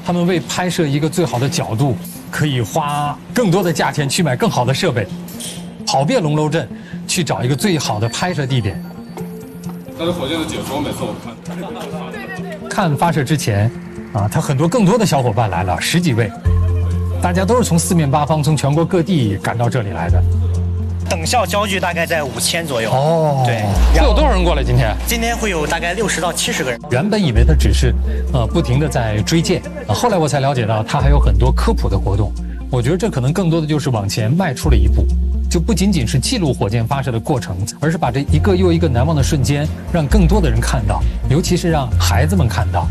他们为拍摄一个最好的角度，可以花更多的价钱去买更好的设备，跑遍龙楼镇去找一个最好的拍摄地点。 但是火箭的解说每次我看发射之前，他很多更多的小伙伴来了，10几位，大家都是从四面八方、从全国各地赶到这里来的。 等效焦距大概在5000左右。 哦， 对。 会有多少人过来今天？ 今天会有大概60到70个人。 原本以为他只是不停地在追箭，后来我才了解到他还有很多科普的活动。我觉得这可能更多的就是往前迈出了一步，就不仅仅是记录火箭发射的过程，而是把这一个又一个难忘的瞬间让更多的人看到，尤其是让孩子们看到。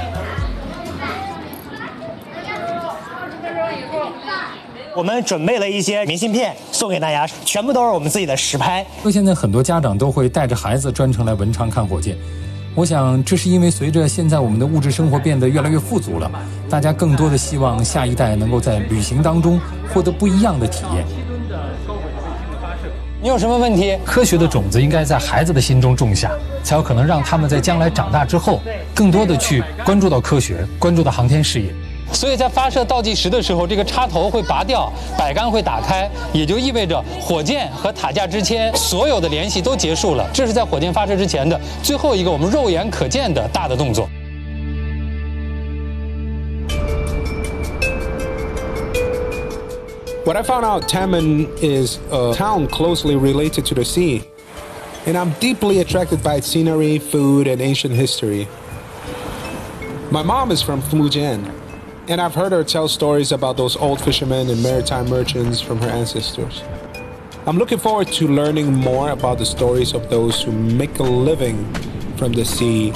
我们准备了一些明信片送给大家，全部都是我们自己的实拍。 现在很多家长都会带着孩子专程来文昌看火箭，我想这是因为随着现在我们的物质生活变得越来越富足了，大家更多的希望下一代能够在旅行当中获得不一样的体验。你有什么问题？科学的种子应该在孩子的心中种下，才有可能让他们在将来长大之后，更多的去关注到科学，关注到航天事业。所以在发射倒计时的时候，这个插头会拔掉，摆杆会打开，也就意味着火箭和塔架之间所有的联系都结束了。这是在火箭发射之前的最后一个我们肉眼可见的大的动作。 What I found out, Taman is a town closely related to the sea, and I'm deeply attracted by its scenery, food, and ancient history. My mom is from Fujian, and I've heard her tell stories about those old fishermen and maritime merchants from her ancestors. I'm looking forward to learning more about the stories of those who make a living from the sea.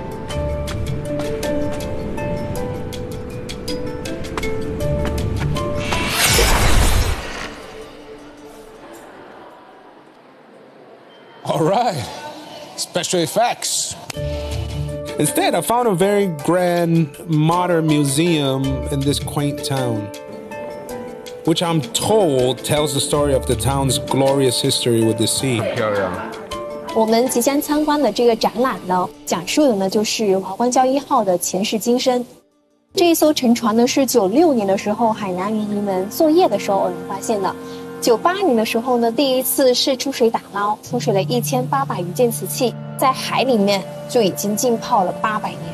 All right, special effects. Instead, I found a very grand, modern museum in this quaint town, which I'm told tells the story of the town's glorious history with the sea. 我们即将参观的这个展览呢，讲述的呢就是华冠礁1号的前世今生。这一艘沉船呢是96年的时候海南渔民们作业的时候偶然发现的。98年的时候呢，第一次是出水打捞，出水了1800余件瓷器，在海里面就已经浸泡了800年。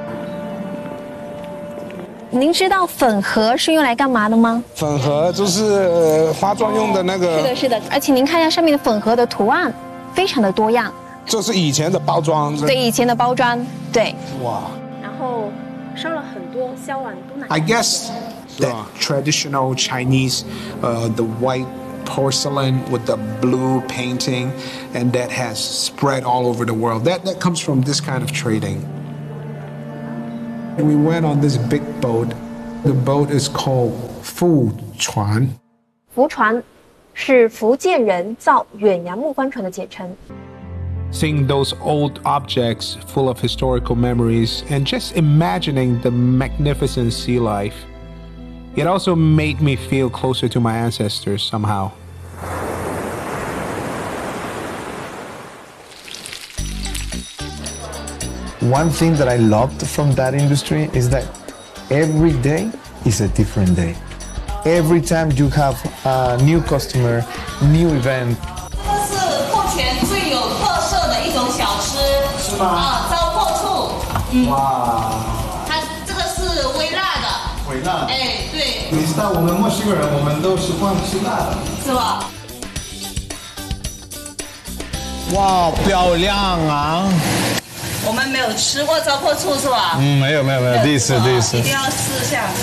您知道粉盒是用来干嘛的吗？ 粉盒就是化妆用的那个。 是的，是的，而且您看一下上面的粉盒的图案，非常的多样。 这是以前的包装。 对，以前的包装，对。 哇。 然后烧了很多烧完都拿。 I guess that traditional Chinese, the white porcelain with the blue painting, and that has spread all over the world. That comes from this kind of trading. And we went on this big boat. The boat is called Fu Chuan. 福船是福建人造远洋木帆船的简称。 Seeing those old objects full of historical memories and just imagining the magnificent sea life, it also made me feel closer to my ancestors somehow. One thing that I loved from that industry is that every day is a different day. Every time you have a new customer, new event. 这是鹤泉最有特色的一种小吃，是吗？糟粕醋。哇。它这个是微辣的。 微辣。 哎，对。 你知道我们墨西哥人，我们都习惯吃辣的， 是吧？ 哇，漂亮啊！ 我们没有吃过糟粕醋是吧？ 没有，第一次。 一定要试一下。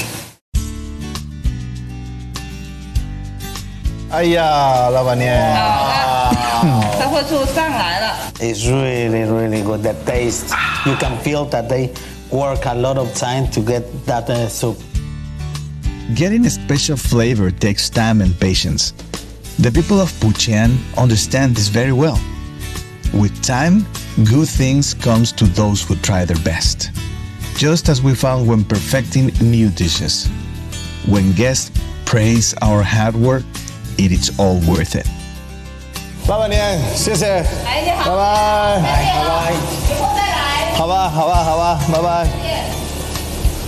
哎呀，老板娘。 糟粕醋上来了。 It's really, really good. The taste, you can feel that they work a lot of time to get that soup. Getting a special flavor takes time and patience. The people of Puchian understand this very well. With time, good things comes to those who try their best. Just as we found when perfecting new dishes. When guests praise our hard work, it is all worth it. 老板娘，谢谢。 哎，你好。 拜拜。 拜拜。以后再来。 好吧，拜拜。